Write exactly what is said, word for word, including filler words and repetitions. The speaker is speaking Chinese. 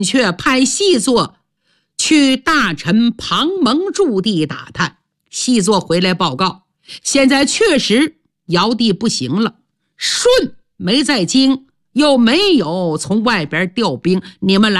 却派细作去大臣庞蒙驻地打探。细作回来报告，现在确实尧帝不行了，舜没在京，又没有从外边调兵，你们来